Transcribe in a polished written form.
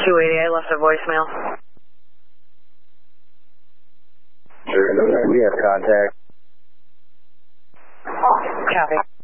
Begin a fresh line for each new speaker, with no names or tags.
280, I left a voicemail.
We have contact.
Copy.